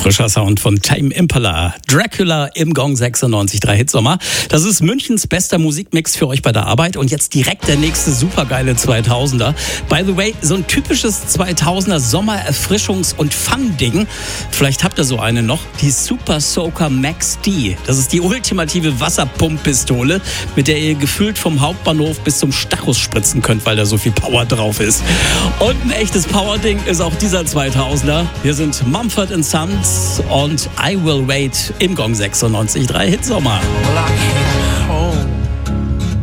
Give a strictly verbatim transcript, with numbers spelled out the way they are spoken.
Frischer Sound von Tame Impala. Dracula im Gong sechsundneunzig Komma drei Hitsommer. Das ist Münchens bester Musikmix für euch bei der Arbeit. Und jetzt direkt der nächste supergeile zweitausender. By the way, so ein typisches zweitausender Sommer-Erfrischungs- und Fun-Ding. Vielleicht habt ihr so eine noch. Die Super Soaker Max D. Das ist die ultimative Wasserpumppistole, mit der ihr gefühlt vom Hauptbahnhof bis zum Stachus spritzen könnt, weil da so viel Power drauf ist. Und ein echtes Power-Ding ist auch dieser zweitausender. Hier sind Mumford and Sons und I Will Wait im Gong sechsundneunzig Komma drei Hitsommer.